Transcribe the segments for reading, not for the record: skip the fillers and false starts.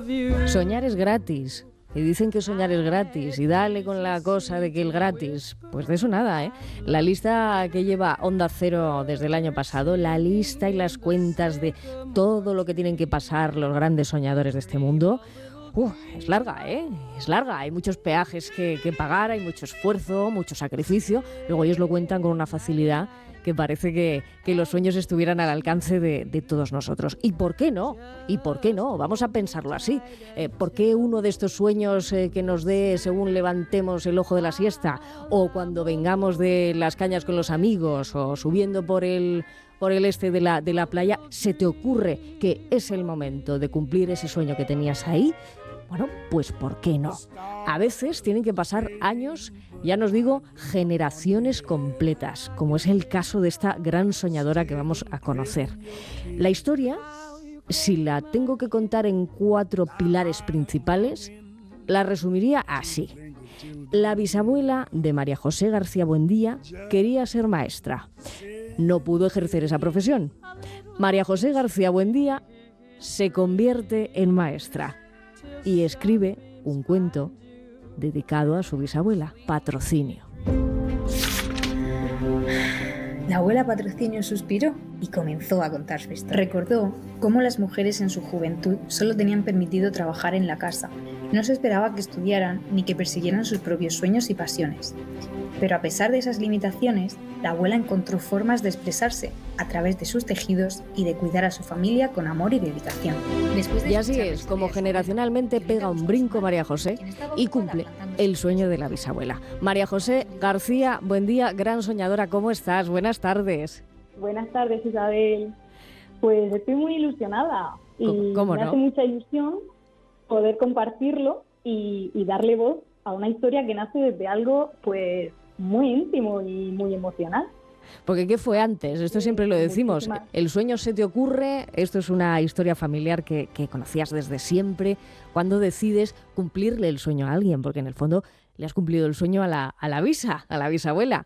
Soñar es gratis. Y dicen que soñar es gratis, y dale con la cosa de que el gratis, pues de eso nada, ¿eh? La lista que lleva Onda Cero desde el año pasado, la lista y las cuentas de todo lo que tienen que pasar los grandes soñadores de este mundo, es larga, ¿eh? Es larga, hay muchos peajes que pagar, hay mucho esfuerzo, mucho sacrificio, luego ellos lo cuentan con una facilidad que parece que los sueños estuvieran al alcance de todos nosotros. ¿Y por qué no? ¿Y por qué no? Vamos a pensarlo así. ¿Por qué uno de estos sueños que nos dé según levantemos el ojo de la siesta, o cuando vengamos de las cañas con los amigos, o subiendo por el este de la playa, se te ocurre que es el momento de cumplir ese sueño que tenías ahí? Bueno, pues ¿por qué no? A veces tienen que pasar años, ya nos digo, generaciones completas, como es el caso de esta gran soñadora que vamos a conocer. La historia, si la tengo que contar en 4 pilares principales, la resumiría así. La bisabuela de María José García Buendía quería ser maestra. No pudo ejercer esa profesión. María José García Buendía se convierte en maestra y escribe un cuento dedicado a su bisabuela, Patrocinio. La abuela Patrocinio suspiró y comenzó a contar su historia. Recordó cómo las mujeres en su juventud solo tenían permitido trabajar en la casa. No se esperaba que estudiaran ni que persiguieran sus propios sueños y pasiones. Pero a pesar de esas limitaciones, la abuela encontró formas de expresarse a través de sus tejidos y de cuidar a su familia con amor y dedicación. Y así es como generacionalmente pega un brinco María José y cumple el sueño de la bisabuela. María José García Buendía, gran soñadora, ¿cómo estás? Buenas tardes. Buenas tardes, Isabel. Pues estoy muy ilusionada y ¿Cómo me no? hace mucha ilusión poder compartirlo y darle voz a una historia que nace desde algo pues muy íntimo y muy emocional. Porque ¿qué fue antes? Esto siempre lo decimos. Muchísimas. El sueño se te ocurre, esto es una historia familiar que conocías desde siempre. ¿Cuándo decides cumplirle el sueño a alguien? Porque en el fondo le has cumplido el sueño a la bisabuela.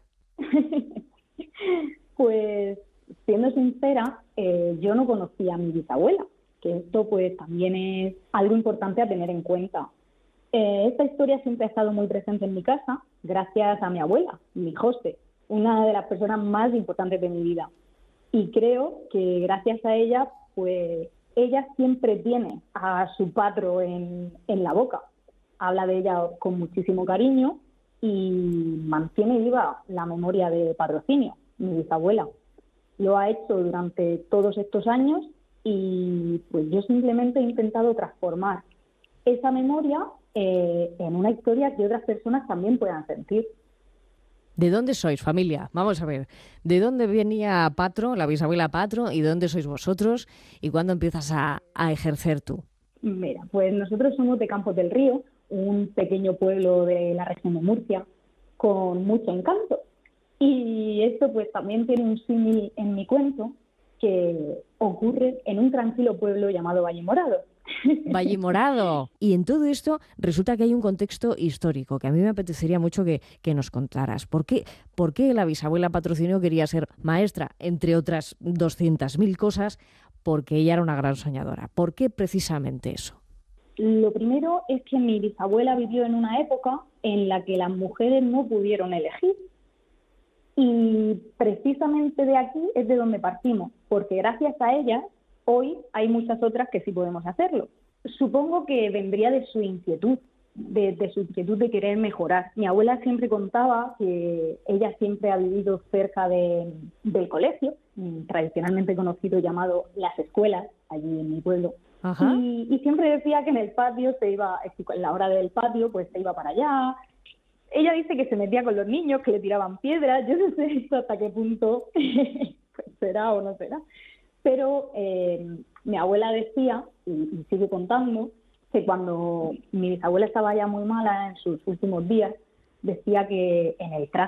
Pues siendo sincera, yo no conocía a mi bisabuela, que esto pues también es algo importante a tener en cuenta. Esta historia siempre ha estado muy presente en mi casa gracias a mi abuela, mi José, una de las personas más importantes de mi vida. Y creo que gracias a ella, pues ella siempre tiene a su patro en la boca. Habla de ella con muchísimo cariño y mantiene viva la memoria de Patrocinio, mi bisabuela. Lo ha hecho durante todos estos años y pues yo simplemente he intentado transformar esa memoria en una historia que otras personas también puedan sentir. ¿De dónde sois, familia? Vamos a ver. ¿De dónde venía Patro, la bisabuela Patro, y de dónde sois vosotros? ¿Y cuándo empiezas a ejercer tú? Mira, pues nosotros somos de Campos del Río, un pequeño pueblo de la región de Murcia, con mucho encanto. Y esto pues también tiene un símil en mi cuento que ocurre en un tranquilo pueblo llamado Vallemorado. Vallemorado. Y en todo esto resulta que hay un contexto histórico que a mí me apetecería mucho que nos contaras. ¿Por qué la bisabuela Patrocinio quería ser maestra? Entre otras 200.000 cosas, porque ella era una gran soñadora. ¿Por qué precisamente eso? Lo primero es que mi bisabuela vivió en una época en la que las mujeres no pudieron elegir. Y precisamente de aquí es de donde partimos, porque gracias a ellas hoy hay muchas otras que sí podemos hacerlo. Supongo que vendría de su inquietud, de su inquietud de querer mejorar. Mi abuela siempre contaba que ella siempre ha vivido cerca del colegio, tradicionalmente conocido llamado las escuelas, allí en mi pueblo. Ajá. Y siempre decía que en el patio se iba, en la hora del patio, pues se iba para allá. Ella dice que se metía con los niños, que le tiraban piedras. Yo no sé esto hasta qué punto pues será o no será. Pero mi abuela decía, y sigue contando, que cuando mi bisabuela estaba ya muy mala en sus últimos días, decía que en el traje